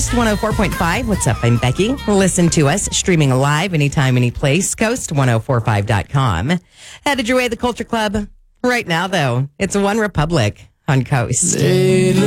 Coast 104.5. What's up? I'm Becky. Listen to us streaming live anytime, any place. Coast1045.com. Headed your way to the Culture Club. Right now, though, it's One Republic on Coast.